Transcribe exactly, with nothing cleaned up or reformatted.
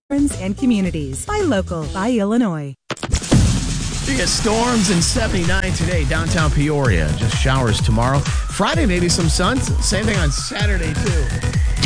and communities. Buy local. Buy Illinois. We get storms and seventy-nine today, downtown Peoria. Just showers tomorrow. Friday, maybe some sun. Same thing on Saturday, too.